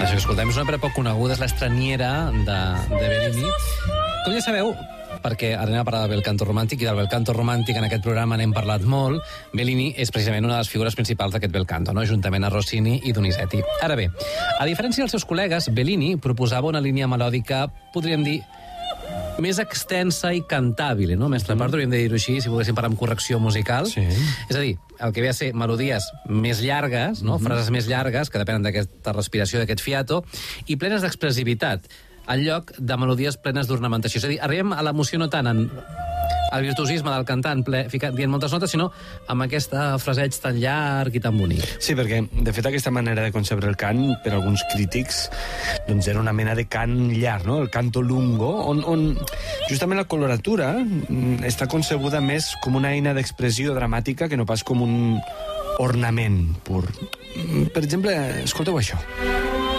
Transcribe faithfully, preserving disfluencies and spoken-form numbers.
Això que escoltem és una òpera poc coneguda, és l'Estraniera de, de Bellini. Com ja sabeu, perquè ara anem a parlar del bel canto romàntic, i del bel canto romàntic en aquest programa n'hem parlat molt, Bellini és precisament una de les figures principals d'aquest bel canto, no? Juntament a Rossini i Donizetti. Ara bé, a diferència dels seus col·legues, Bellini proposava una línia melòdica, podríem dir, més extensa i cantàbil, no? Mestre Pardo, hauríem de dir-ho així, si volguéssim parar amb correcció musical. Sí. És a dir, el que ve a ser melodies més llargues, no? Mm-hmm. Frases més llargues, que depenen d'aquesta respiració, d'aquest fiato, i plenes d'expressivitat, en lloc de melodies plenes d'ornamentació. És a dir, arribem a l'emoció no tant en el virtuosisme del cantant ple, ficant, dient moltes notes, sinó amb aquest fraseig tan llarg i tan bonic. Sí, perquè, de fet, aquesta manera de concebre el cant, per alguns crítics, doncs era una mena de cant llarg, no? El canto lungo, on, on justament la coloratura està concebuda més com una eina d'expressió dramàtica que no pas com un ornament pur. Per exemple, escolteu això.